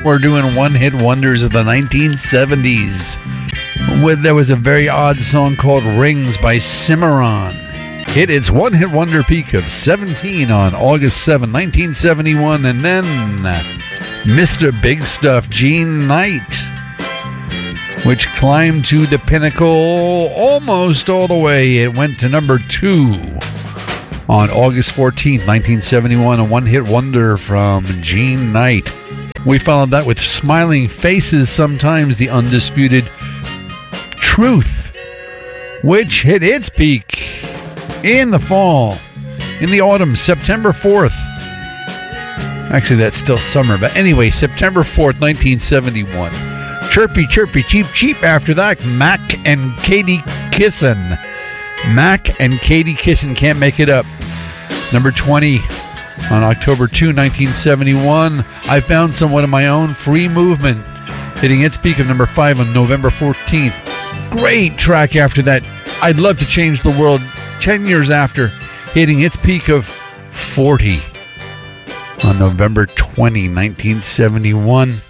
We're doing one-hit wonders of the 1970s. There was a very odd song called Rings by Cimarron. Hit its one-hit wonder peak of 17 on August 7, 1971. And then Mr. Big Stuff, Gene Knight, which climbed to the pinnacle almost all the way. It went to number 2 on August 14th, 1971, a one-hit wonder from Gene Knight. We followed that with Smiling Faces, Sometimes the Undisputed Truth, which hit its peak in the fall, in the autumn, September 4th. Actually, that's still summer, but anyway, September 4th, 1971. Chirpy, Chirpy, Cheep, Cheep. After that, Mac and Katie Kissin. Mac and Katie Kissin, Can't Make It Up. Number 20 on October 2, 1971. I Found Someone of My Own, Free Movement, hitting its peak of number 5 on November 14th. Great track after that. I'd Love to Change the World, 10 years after, hitting its peak of 40 on November 20, 1971.